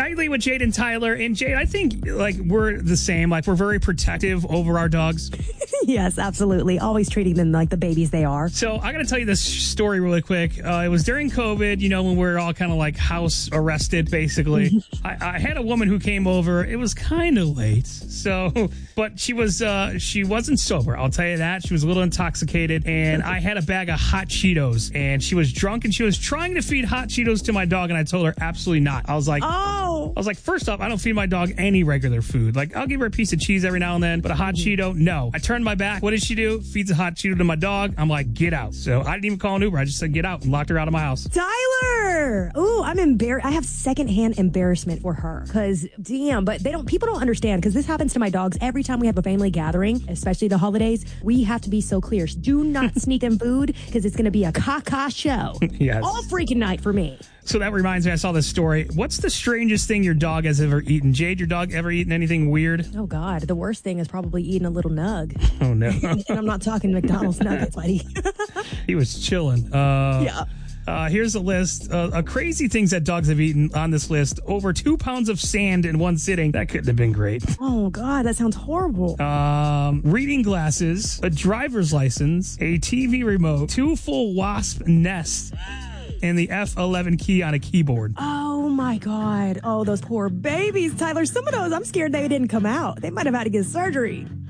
Nightly with Jade and Tyler. And Jade, I think like we're the same. Like we're very protective over our dogs. Yes, absolutely. Always treating them like the babies they are. So I got to tell you this story really quick. It was during COVID, when we're all kind of like house arrested, basically. I had a woman who came over. It was kind of late. So, but she wasn't sober. I'll tell you that. She was a little intoxicated. And I had a bag of hot Cheetos and she was drunk and she was trying to feed hot Cheetos to my dog. And I told her absolutely not. I was like, first off, I don't feed my dog any regular food. Like I'll give her a piece of cheese every now and then, but a hot Cheeto, no. I turned my back. What did she do? Feeds a hot Cheeto to my dog. I'm like, get out. So I didn't even call an Uber. I just said, get out and locked her out of my house. Tyler! Ooh, I'm embarrassed. I have secondhand embarrassment for her because damn, but people don't understand because this happens to my dogs every time we have a family gathering, especially the holidays. We have to be so clear. Do not sneak them food because it's going to be a caca show. Yes. All freaking night for me. So that reminds me, I saw this story. What's the strangest thing your dog has ever eaten? Jade, your dog ever eaten anything weird? Oh, God. The worst thing is probably eating a little nug. Oh, no. And I'm not talking McDonald's nuggets, buddy. He was chilling. Yeah. Here's a list of crazy things that dogs have eaten on this list. Over 2 pounds of sand in one sitting. That couldn't have been great. Oh, God. That sounds horrible. Reading glasses, a driver's license, a TV remote, 2 full wasp nests, and the F11 key on a keyboard. Oh, my God. Oh, those poor babies, Tyler. Some of those, I'm scared they didn't come out. They might have had to get surgery.